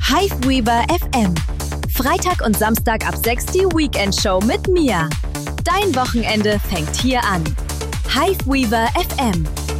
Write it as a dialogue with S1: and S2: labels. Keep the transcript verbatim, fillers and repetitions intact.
S1: Hiveweaver F M. Freitag und Samstag ab sechs die Weekend-Show mit Mia. Dein Wochenende fängt hier an. Hiveweaver F M.